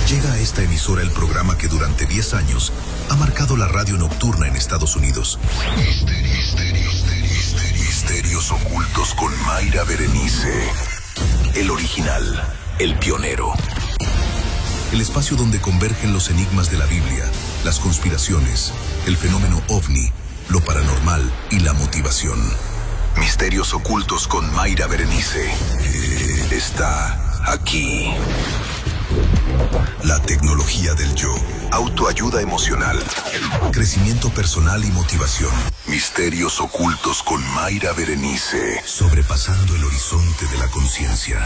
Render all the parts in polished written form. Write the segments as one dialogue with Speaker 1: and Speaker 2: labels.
Speaker 1: Llega a esta emisora el programa que durante 10 años ha marcado la radio nocturna en Estados Unidos. Misterios ocultos con Mayra Berenice. El original, el pionero. El espacio donde convergen los enigmas de la Biblia, las conspiraciones, el fenómeno OVNI, lo paranormal y la motivación. Misterios ocultos con Mayra Berenice. Está aquí. La tecnología del yo, autoayuda emocional, crecimiento personal y motivación. Misterios ocultos con Mayra Berenice. Sobrepasando el horizonte de la conciencia.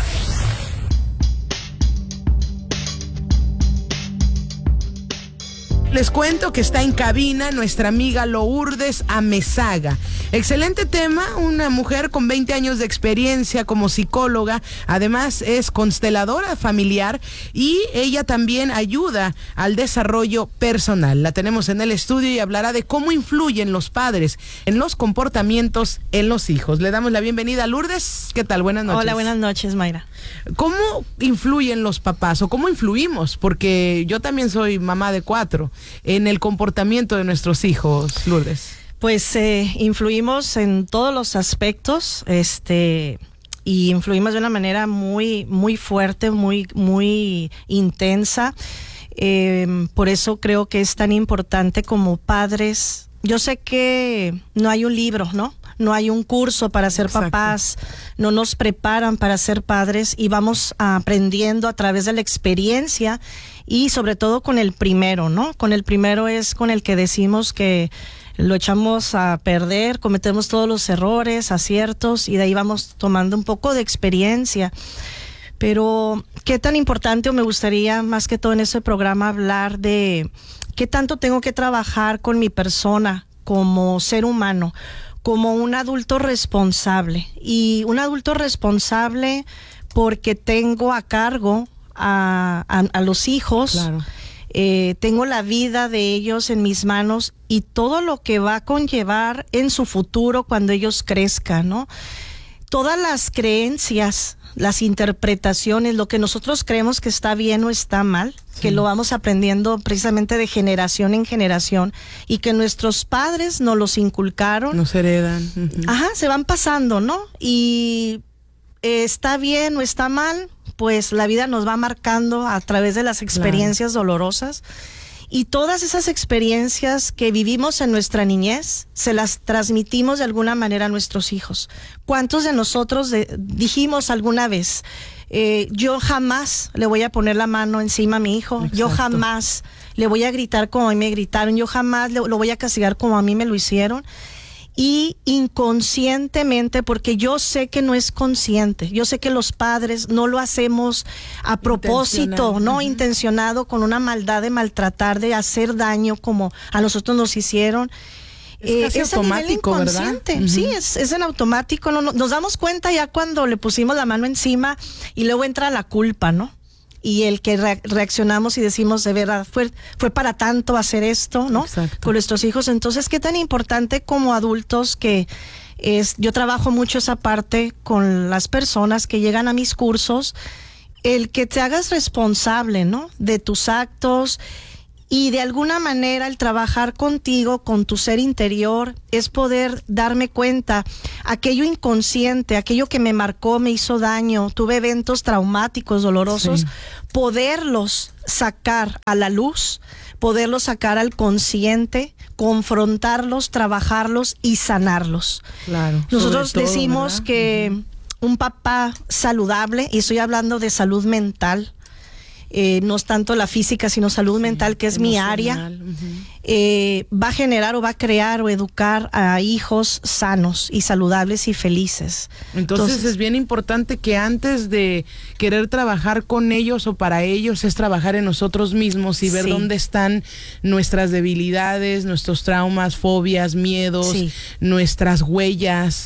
Speaker 2: Les cuento que está en cabina nuestra amiga Lourdes Amezaga. Excelente tema, una mujer con 20 años de experiencia como psicóloga, además es consteladora familiar y ella también ayuda al desarrollo personal. La tenemos en el estudio y hablará de cómo influyen los padres en los comportamientos en los hijos. Le damos la bienvenida a Lourdes. ¿Qué tal? Buenas noches.
Speaker 3: Hola, buenas noches, Mayra.
Speaker 2: ¿Cómo influyen los papás o cómo influimos? Porque yo también soy mamá de 4 en el comportamiento de nuestros hijos, Lourdes.
Speaker 3: Pues influimos en todos los aspectos, y influimos de una manera muy, muy fuerte, muy intensa. Por eso creo que es tan importante como padres. Yo sé que no hay un libro, ¿no? No hay un curso para ser papás, no nos preparan para ser padres y vamos aprendiendo a través de la experiencia y sobre todo con el primero, ¿no? Con el primero es con el que decimos que lo echamos a perder, cometemos todos los errores, aciertos y de ahí vamos tomando un poco de experiencia. Pero qué tan importante, o me gustaría más que todo en ese programa hablar de qué tanto tengo que trabajar con mi persona como ser humano, como un adulto responsable. Y un adulto responsable porque tengo a cargo a los hijos. Claro. Tengo la vida de ellos en mis manos y todo lo que va a conllevar en su futuro cuando ellos crezcan, ¿no? Todas las creencias, las interpretaciones, lo que nosotros creemos que está bien o está mal, que lo vamos aprendiendo precisamente de generación en generación y que nuestros padres nos los inculcaron.
Speaker 2: Nos heredan.
Speaker 3: Ajá, se van pasando, ¿no? Y está bien o está mal, pues la vida nos va marcando a través de las experiencias dolorosas. Y todas esas experiencias que vivimos en nuestra niñez, se las transmitimos de alguna manera a nuestros hijos. ¿Cuántos de nosotros dijimos alguna vez, yo jamás le voy a poner la mano encima a mi hijo, Exacto. Yo jamás le voy a gritar como a mí me gritaron, yo jamás lo voy a castigar como a mí me lo hicieron? Y inconscientemente, porque yo sé que no es consciente, yo sé que los padres no lo hacemos a propósito, no intencionado, con una maldad de maltratar, de hacer daño como a nosotros nos hicieron.
Speaker 2: Es casi automático, ¿verdad?
Speaker 3: Sí, es en automático. No, nos damos cuenta ya cuando le pusimos la mano encima y luego entra la culpa, ¿no? Y el que reaccionamos y decimos, de verdad, fue para tanto hacer esto, ¿no? Exacto. Con nuestros hijos. Entonces, qué tan importante como adultos que es, yo trabajo mucho esa parte con las personas que llegan a mis cursos, el que te hagas responsable, ¿no? De tus actos. Y de alguna manera el trabajar contigo, con tu ser interior, es poder darme cuenta, aquello inconsciente, aquello que me marcó, me hizo daño, tuve eventos traumáticos, dolorosos, poderlos sacar a la luz, poderlos sacar al consciente, confrontarlos, trabajarlos y sanarlos.
Speaker 2: Claro.
Speaker 3: Nosotros decimos que un papá saludable, y estoy hablando de salud mental, no es tanto la física, sino salud mental, que es mi área, va a generar o va a crear o educar a hijos sanos y saludables y felices.
Speaker 2: Entonces es bien importante que antes de querer trabajar con ellos o para ellos, es trabajar en nosotros mismos y ver dónde están nuestras debilidades, nuestros traumas, fobias, miedos, nuestras huellas,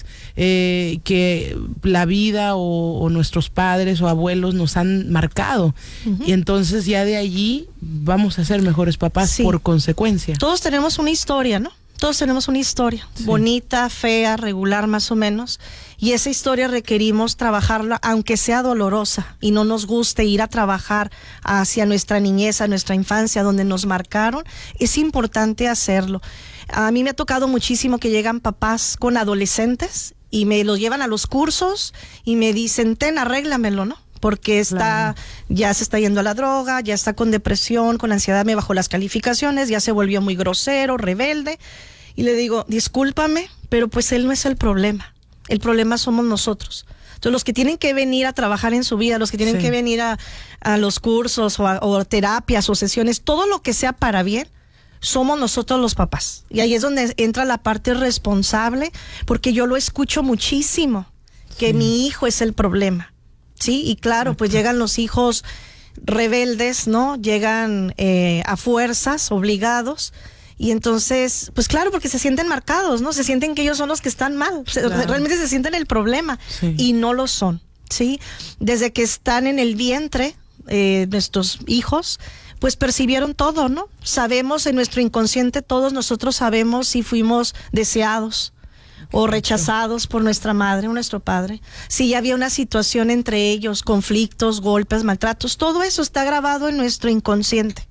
Speaker 2: que la vida o nuestros padres o abuelos nos han marcado. Y entonces ya de allí vamos a ser mejores papás por consecuencia.
Speaker 3: Todos tenemos una historia, ¿no? Todos tenemos una historia, bonita, fea, regular más o menos, y esa historia requerimos trabajarla, aunque sea dolorosa y no nos guste ir a trabajar hacia nuestra niñez, a nuestra infancia, donde nos marcaron, es importante hacerlo. A mí me ha tocado muchísimo que llegan papás con adolescentes y me los llevan a los cursos y me dicen, arréglamelo, ¿no? Porque ya se está yendo a la droga, ya está con depresión, con ansiedad, me bajó las calificaciones, ya se volvió muy grosero, rebelde. Y le digo, discúlpame, pero pues él no es el problema somos nosotros. Entonces los que tienen que venir a trabajar en su vida, los que tienen que venir a los cursos o terapias o sesiones, todo lo que sea para bien, somos nosotros los papás. Y ahí es donde entra la parte responsable, porque yo lo escucho muchísimo, que mi hijo es el problema. Sí, y claro, pues llegan los hijos rebeldes, ¿no? Llegan a fuerzas, obligados, y entonces, pues claro, porque se sienten marcados, ¿no? Se sienten que ellos son los que están mal, realmente se sienten el problema, y no lo son, ¿sí? Desde que están en el vientre, nuestros hijos, pues percibieron todo, ¿no? Sabemos en nuestro inconsciente, todos nosotros sabemos si fuimos deseados o rechazados por nuestra madre o nuestro padre, si ya había una situación entre ellos, conflictos, golpes, maltratos, todo eso está grabado en nuestro inconsciente.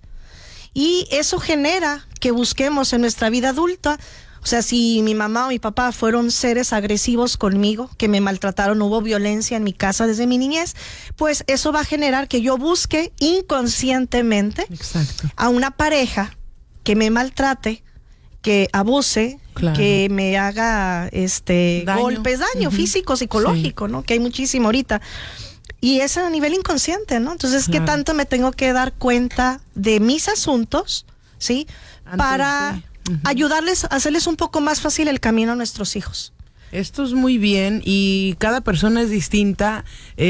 Speaker 3: Y eso genera que busquemos en nuestra vida adulta, o sea, si mi mamá o mi papá fueron seres agresivos conmigo, que me maltrataron, hubo violencia en mi casa desde mi niñez, pues eso va a generar que yo busque inconscientemente a una pareja que me maltrate, que abuse, que me haga daño físico, psicológico, ¿no? Que hay muchísimo ahorita. Y es a nivel inconsciente, ¿no? Entonces, ¿qué tanto me tengo que dar cuenta de mis asuntos, ¿sí? Para ayudarles, hacerles un poco más fácil el camino a nuestros hijos.
Speaker 2: Esto es muy bien, y cada persona es distinta.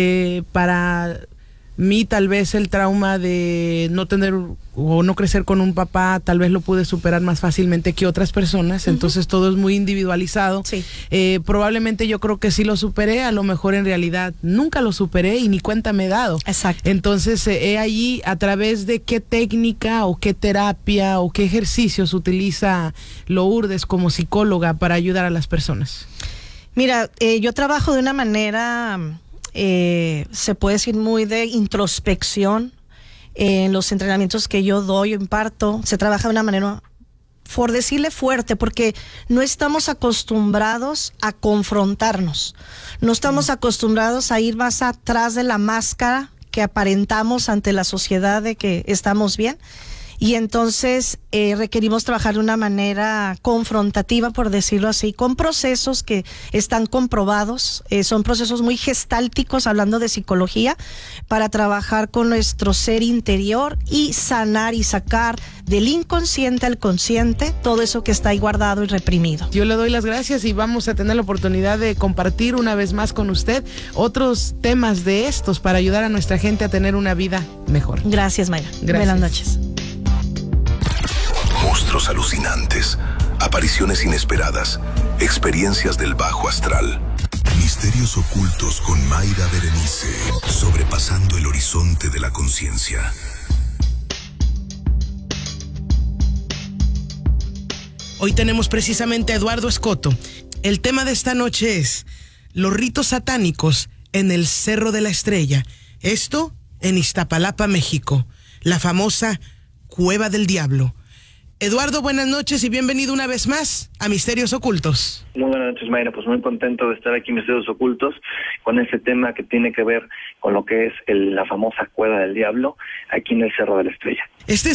Speaker 2: Para mí, tal vez el trauma de no tener o no crecer con un papá, tal vez lo pude superar más fácilmente que otras personas. Entonces todo es muy individualizado. Probablemente yo creo que sí lo superé, a lo mejor en realidad nunca lo superé y ni cuenta me he dado.
Speaker 3: Exacto.
Speaker 2: Entonces he allí, a través de qué técnica o qué terapia o qué ejercicios utiliza Lourdes como psicóloga para ayudar a las personas.
Speaker 3: Mira, yo trabajo de una manera, se puede decir, muy de introspección. En los entrenamientos que yo doy o imparto, se trabaja de una manera, por decirle, fuerte, porque no estamos acostumbrados a confrontarnos, no estamos acostumbrados a ir más atrás de la máscara que aparentamos ante la sociedad de que estamos bien. Y entonces requerimos trabajar de una manera confrontativa, por decirlo así, con procesos que están comprobados, son procesos muy gestálticos, hablando de psicología, para trabajar con nuestro ser interior y sanar y sacar del inconsciente al consciente todo eso que está ahí guardado y reprimido.
Speaker 2: Yo le doy las gracias y vamos a tener la oportunidad de compartir una vez más con usted otros temas de estos para ayudar a nuestra gente a tener una vida mejor.
Speaker 3: Gracias, Mayra. Buenas noches.
Speaker 1: Monstruos alucinantes, apariciones inesperadas, experiencias del bajo astral. Misterios ocultos con Mayra Berenice, sobrepasando el horizonte de la conciencia.
Speaker 2: Hoy tenemos precisamente a Eduardo Escoto. El tema de esta noche es los ritos satánicos en el Cerro de la Estrella. Esto en Iztapalapa, México, la famosa Cueva del Diablo. Eduardo, buenas noches y bienvenido una vez más a Misterios Ocultos.
Speaker 4: Muy buenas noches, Mayra. Pues muy contento de estar aquí en Misterios Ocultos con este tema que tiene que ver con lo que es la famosa Cueva del Diablo aquí en el Cerro de la Estrella.
Speaker 2: Este